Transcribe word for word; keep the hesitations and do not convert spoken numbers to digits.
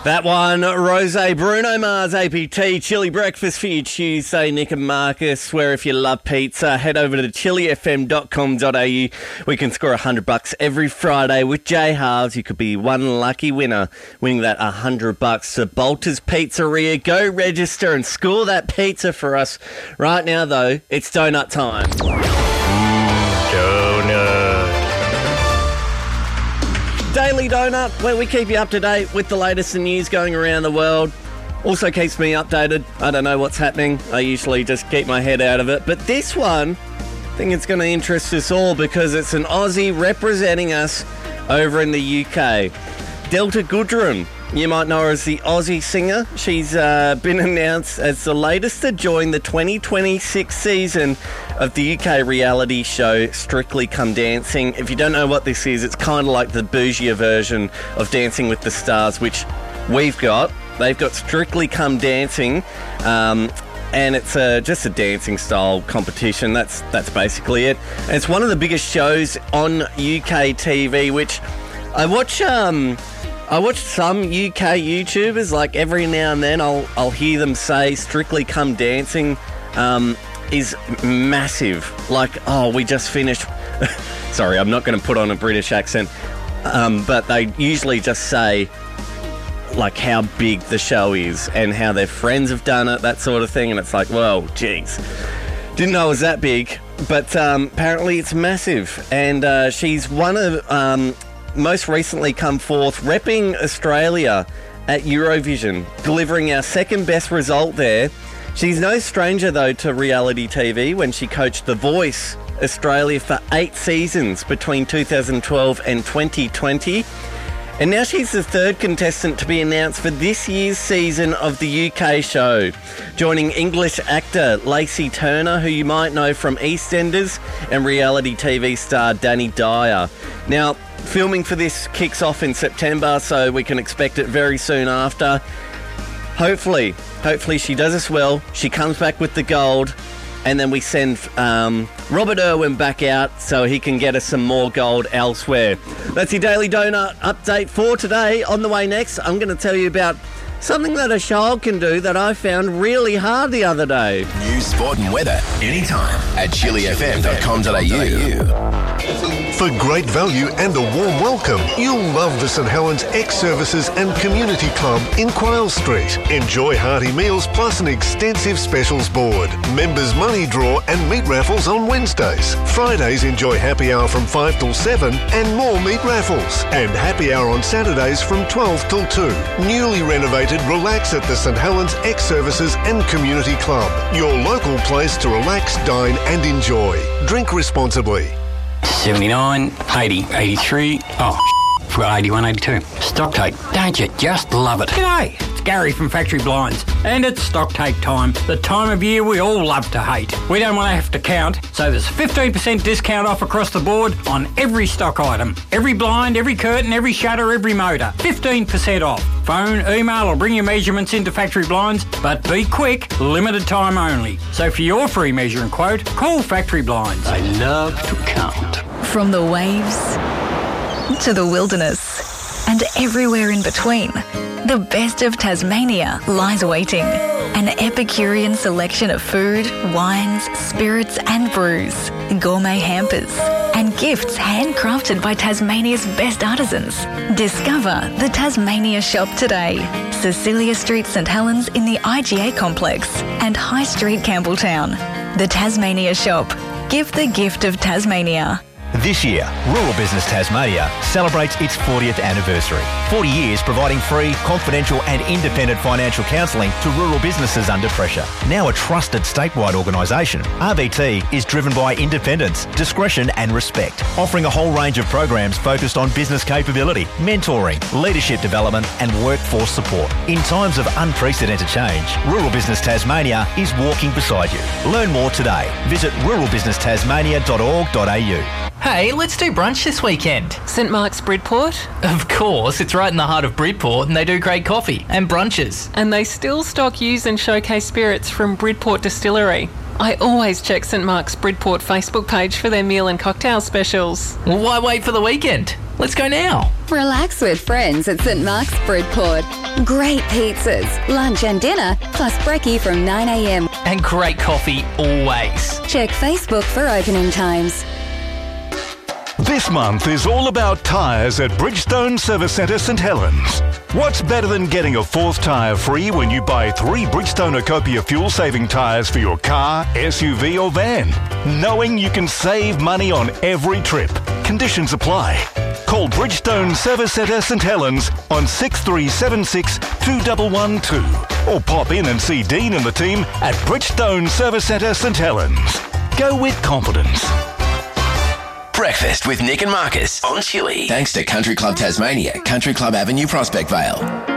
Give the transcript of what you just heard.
That one, Rose, Bruno Mars, A P T, Chili Breakfast for you Tuesday, Nick and Marcus, where if you love pizza, head over to chili f m dot com dot a u. We can score one hundred bucks every Friday with J Halves. You could be one lucky winner, winning that one hundred bucks to Bolter's Pizzeria. Go register and score that pizza for us. Right now, though, it's donut time. Donut. Daily Donut, where we keep you up to date with the latest in news going around the world. Also keeps me updated. I don't know what's happening. I usually just keep my head out of it. But this one, I think it's going to interest us all because it's an Aussie representing us over in the U K. Delta Goodrem. You might know her as the Aussie singer. She's uh, been announced as the latest to join the twenty twenty-six season of the U K reality show Strictly Come Dancing. If you don't know what this is, it's kind of like the bougier version of Dancing with the Stars, which we've got. They've got Strictly Come Dancing, um, and it's a, just a dancing style competition. That's that's basically it. And it's one of the biggest shows on U K T V, which I watch... Um, I watch some U K YouTubers, like every now and then I'll I'll hear them say Strictly Come Dancing um, is massive. Like, oh, we just finished... Sorry, I'm not going to put on a British accent. Um, but they usually just say, like, how big the show is and how their friends have done it, that sort of thing. And it's like, whoa, geez. Didn't know it was that big. But um, apparently it's massive. And uh, she's one of... Um, most recently come forth repping Australia at Eurovision, delivering our second best result there. She's no stranger, though, to reality T V when she coached The Voice Australia for eight seasons between two thousand twelve and twenty twenty. And now she's the third contestant to be announced for this year's season of the U K show, joining English actor Lacey Turner, who you might know from EastEnders, and reality T V star Danny Dyer. Now, filming for this kicks off in September, so we can expect it very soon after. Hopefully, hopefully she does us well. She comes back with the gold, and then we send um, Robert Irwin back out so he can get us some more gold elsewhere. That's your Daily Donut update for today. On the way next, I'm going to tell you about something that a child can do that I found really hard the other day. News, sport and weather anytime at chili f m dot com dot a u. For great value and a warm welcome, you'll love the St Helens Ex-Services and Community Club in Quayle Street. Enjoy hearty meals plus an extensive specials board. Members money draw and meat raffles on Wednesdays. Fridays enjoy happy hour from five till seven and more meat raffles. And happy hour on Saturdays from twelve till two. Newly renovated Relax at the St Helens Ex-Services and Community Club. Your local place to relax, dine and enjoy. Drink responsibly. seventy-nine, eighty, eighty-three, oh, forgot eighty-one, eighty-two. Stock take, don't you just love it? G'day, it's Gary from Factory Blinds, and it's stock take time, the time of year we all love to hate. We don't want to have to count, so there's fifteen percent discount off across the board on every stock item. Every blind, every curtain, every shutter, every motor. fifteen percent off. Phone, email or bring your measurements into Factory Blinds, but be quick, limited time only. So for your free measuring quote, call Factory Blinds. They love to count. From the waves to the wilderness and everywhere in between, the best of Tasmania lies waiting. An Epicurean selection of food, wines, spirits and brews, gourmet hampers and gifts handcrafted by Tasmania's best artisans. Discover the Tasmania Shop today. Cecilia Street, St Helens in the I G A complex and High Street, Campbelltown. The Tasmania Shop. Give the gift of Tasmania. This year, Rural Business Tasmania celebrates its fortieth anniversary. forty years providing free, confidential and independent financial counselling to rural businesses under pressure. Now a trusted statewide organisation, R B T is driven by independence, discretion and respect, offering a whole range of programs focused on business capability, mentoring, leadership development and workforce support. In times of unprecedented change, Rural Business Tasmania is walking beside you. Learn more today. Visit rural business tasmania dot org dot a u. Hey, let's do brunch this weekend. St Mark's Bridport? Of course, it's right in the heart of Bridport and they do great coffee and brunches. And they still stock use and showcase spirits from Bridport Distillery. I always check St Mark's Bridport Facebook page for their meal and cocktail specials. Well, why wait for the weekend? Let's go now. Relax with friends at St Mark's Bridport. Great pizzas, lunch and dinner, plus brekkie from nine a m. And great coffee always. Check Facebook for opening times. This month is all about tyres at Bridgestone Service Centre St Helens. What's better than getting a fourth tyre free when you buy three Bridgestone Ecopia fuel-saving tyres for your car, S U V or van? Knowing you can save money on every trip. Conditions apply. Call Bridgestone Service Centre St Helens on six three seven six, two one one two or pop in and see Dean and the team at Bridgestone Service Centre St Helens. Go with confidence. Breakfast with Nick and Marcus on Chili. Thanks to Country Club Tasmania, Country Club Avenue, Prospect Vale.